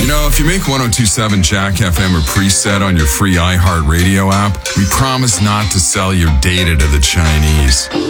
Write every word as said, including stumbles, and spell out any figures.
You know, if you make ten twenty-seven Jack F M a preset on your free iHeartRadio app, we promise not to sell your data to the Chinese.